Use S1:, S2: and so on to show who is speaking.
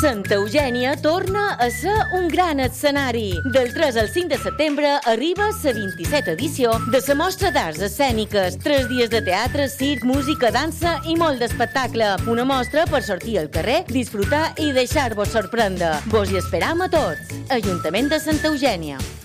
S1: Santa Eugènia torna a ser un gran escenari. Del 3 al 5 de setembre arriba la 27 edició de la Mostra d'Arts Escèniques. 3 dies de teatre, circ, música, dansa i molt d'espectacle. Una mostra per sortir al carrer, disfrutar i deixar-vos sorprendre. Vos hi esperam a tots. Ajuntament de Santa Eugènia.